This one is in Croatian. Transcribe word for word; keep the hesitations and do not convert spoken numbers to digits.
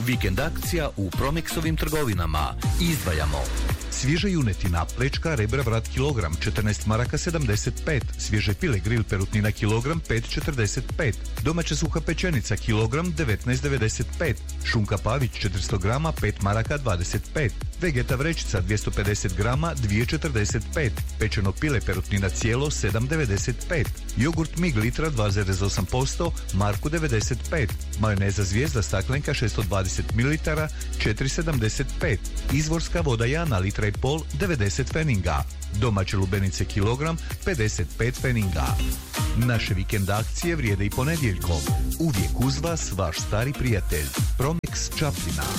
Vikend akcija u Promexovim trgovinama. Izdvajamo svježa junetina, plečka, rebra, vrat kilogram, četrnaest maraka sedamdeset pet, svježe pile grill perutnina kilogram, pet četrdeset pet, domaća suha pečenica kilogram, devetnaest devedeset pet, šunka pavić četiristo grama, pet maraka dvadeset pet, vegeta vrećica dvjesto pedeset grama, dva četrdeset pet, pečeno pile perutnina cijelo, sedam devedeset pet, jogurt mig litra dva zarez osam posto, marku devedeset pet, majoneza zvijezda staklenka šesto dvadeset mililitara, četiri sedamdeset pet, izvorska voda Jana litra i pol, devedeset pfeninga, domaće lubenice kilogram, pedeset pet pfeninga. Naše vikend akcije vrijede i ponedjeljkom. Uvijek uz vas vaš stari prijatelj Promex Čapljina.